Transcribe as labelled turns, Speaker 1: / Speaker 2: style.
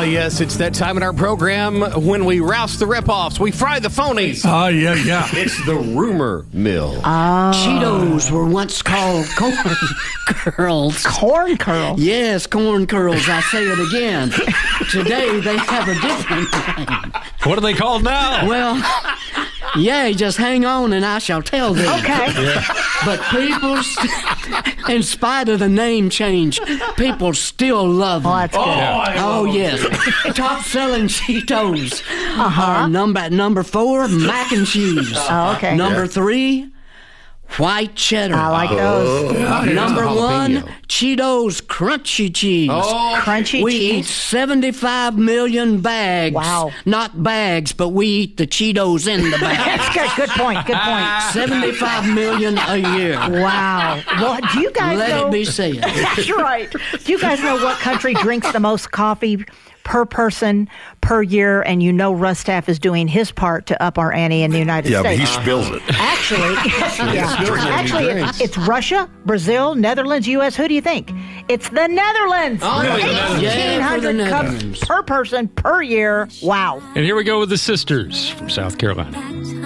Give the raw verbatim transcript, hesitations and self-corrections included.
Speaker 1: yes, it's that time in our program when we rouse the ripoffs, we fry the phonies.
Speaker 2: Oh, uh, yeah, yeah.
Speaker 1: It's the rumor mill.
Speaker 3: Uh,
Speaker 4: Cheetos were once called corn curls.
Speaker 3: Corn curls?
Speaker 4: Yes, corn curls. I say it again. Today they have a different name.
Speaker 2: What are they called now?
Speaker 4: Well, yeah, just hang on and I shall tell them.
Speaker 3: Okay.
Speaker 4: Yeah. But people, st- in spite of the name change, people still love them.
Speaker 3: Oh, that's good.
Speaker 4: Oh, oh yes. Top selling Cheetos
Speaker 3: uh-huh.
Speaker 4: are number number four, mac and cheese.
Speaker 3: Oh, okay.
Speaker 4: Number
Speaker 1: yeah.
Speaker 4: three, white cheddar.
Speaker 3: I like those.
Speaker 4: Oh, number one, Cheetos Crunchy Cheese.
Speaker 1: Oh,
Speaker 3: Crunchy
Speaker 4: we
Speaker 3: cheese.
Speaker 4: eat seventy-five million bags.
Speaker 3: Wow.
Speaker 4: Not bags, but we eat the Cheetos in the bag.
Speaker 3: That's good. Good point. Good point.
Speaker 4: seventy-five million a year.
Speaker 3: Wow. Well, do you guys
Speaker 4: Let
Speaker 3: know?
Speaker 4: it be said.
Speaker 3: That's right. Do you guys know what country drinks the most coffee per person per year? And you know Rustaff is doing his part to up our ante in the United
Speaker 5: Yeah,
Speaker 3: States.
Speaker 5: but he spills it.
Speaker 3: Actually, yeah. Actually, it's, it's Russia, Brazil, Netherlands, U S. Who do you think? It's the Netherlands.
Speaker 4: Oh, yeah,
Speaker 3: eighteen hundred
Speaker 4: for the
Speaker 3: cups
Speaker 4: Netherlands.
Speaker 3: per person per year. Wow.
Speaker 2: And here we go with the sisters from South Carolina.